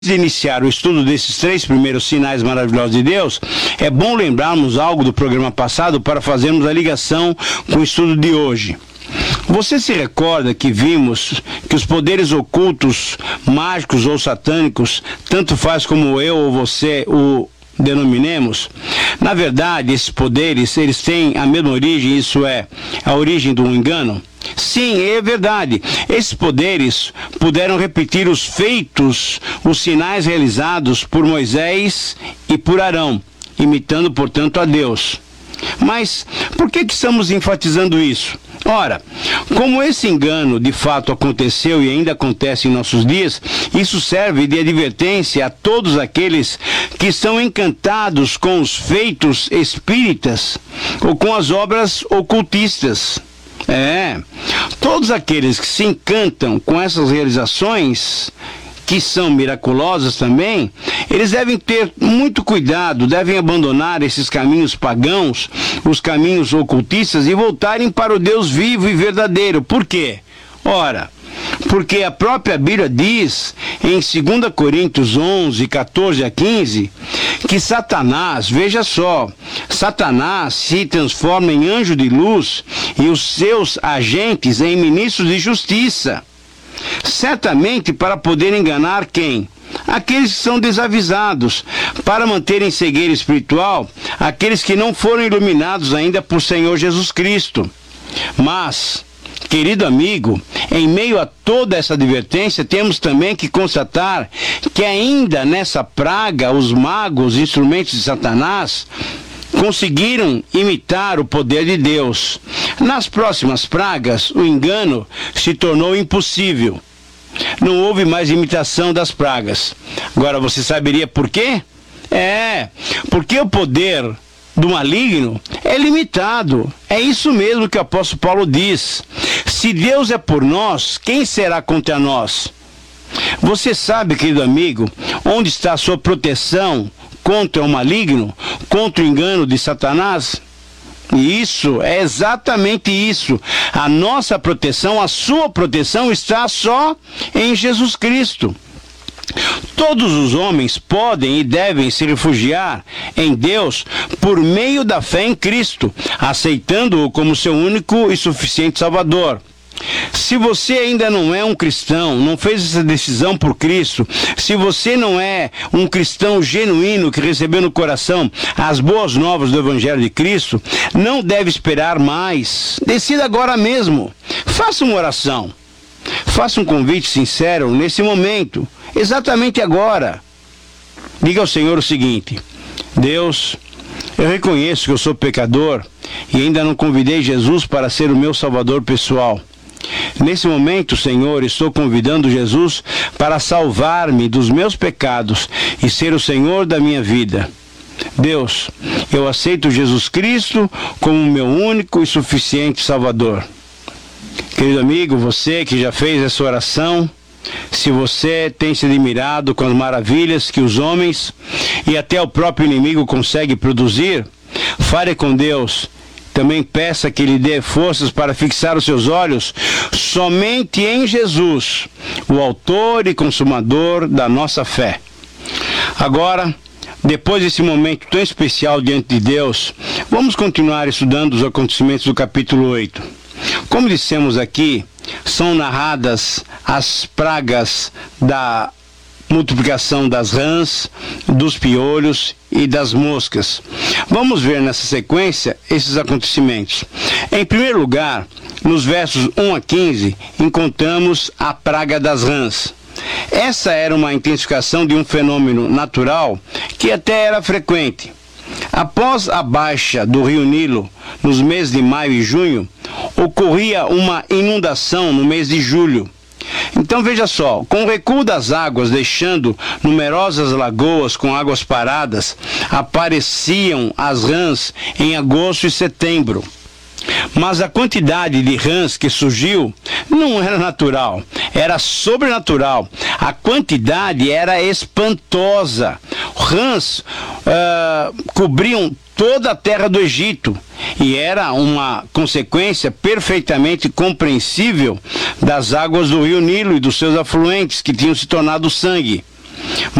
de iniciar o estudo desses 3 primeiros sinais maravilhosos de Deus, é bom lembrarmos algo do programa passado para fazermos a ligação com o estudo de hoje. Você se recorda que vimos que os poderes ocultos, mágicos ou satânicos, tanto faz como eu ou você o denominemos? Na verdade, esses poderes, eles têm a mesma origem, isso é, a origem do engano? Sim, é verdade. Esses poderes puderam repetir os feitos, os sinais realizados por Moisés e por Arão, imitando, portanto, a Deus. Mas por que estamos enfatizando isso? Ora, como esse engano de fato aconteceu e ainda acontece em nossos dias, isso serve de advertência a todos aqueles que estão encantados com os feitos espíritas ou com as obras ocultistas. Todos aqueles que se encantam com essas realizações, que são miraculosas também, eles devem ter muito cuidado, devem abandonar esses caminhos pagãos, os caminhos ocultistas e voltarem para o Deus vivo e verdadeiro. Por quê? Ora, porque a própria Bíblia diz em 2 Coríntios 11, 14 a 15, que Satanás, veja só, Satanás se transforma em anjo de luz e os seus agentes em ministros de justiça, certamente para poder enganar quem? Aqueles que são desavisados, para manterem cegueira espiritual, aqueles que não foram iluminados ainda por Senhor Jesus Cristo. Mas, querido amigo, em meio a toda essa advertência, temos também que constatar que ainda nessa praga, os magos, instrumentos de Satanás, conseguiram imitar o poder de Deus. Nas próximas pragas, o engano se tornou impossível. Não houve mais imitação das pragas. Agora, você saberia por quê? Porque o poder do maligno é limitado. É isso mesmo que o apóstolo Paulo diz. Se Deus é por nós, quem será contra nós? Você sabe, querido amigo, onde está a sua proteção contra o maligno, contra o engano de Satanás? Isso, é exatamente isso. A nossa proteção, a sua proteção está só em Jesus Cristo. Todos os homens podem e devem se refugiar em Deus por meio da fé em Cristo, aceitando-o como seu único e suficiente Salvador. Se você ainda não é um cristão, não fez essa decisão por Cristo, se você não é um cristão genuíno que recebeu no coração as boas novas do Evangelho de Cristo, não deve esperar mais. Decida agora mesmo. Faça uma oração. Faça um convite sincero nesse momento, exatamente agora. Diga ao Senhor o seguinte: Deus, eu reconheço que eu sou pecador e ainda não convidei Jesus para ser o meu Salvador pessoal. Nesse momento, Senhor, estou convidando Jesus para salvar-me dos meus pecados e ser o Senhor da minha vida. Deus, eu aceito Jesus Cristo como meu único e suficiente Salvador. Querido amigo, você que já fez essa oração, se você tem se admirado com as maravilhas que os homens e até o próprio inimigo conseguem produzir, fale com Deus. Também peça que Ele dê forças para fixar os seus olhos somente em Jesus, o autor e consumador da nossa fé. Agora, depois desse momento tão especial diante de Deus, vamos continuar estudando os acontecimentos do capítulo 8. Como dissemos aqui, são narradas as pragas da multiplicação das rãs, dos piolhos e das moscas. Vamos ver nessa sequência esses acontecimentos. Em primeiro lugar, nos versos 1 a 15, encontramos a praga das rãs. Essa era uma intensificação de um fenômeno natural que até era frequente. Após a baixa do rio Nilo, nos meses de maio e junho, ocorria uma inundação no mês de julho. Então veja só, com o recuo das águas deixando numerosas lagoas com águas paradas, apareciam as rãs em agosto e setembro. Mas a quantidade de rãs que surgiu não era natural, era sobrenatural. A quantidade era espantosa. Rãs cobriam toda a terra do Egito e era uma consequência perfeitamente compreensível das águas do rio Nilo e dos seus afluentes que tinham se tornado sangue.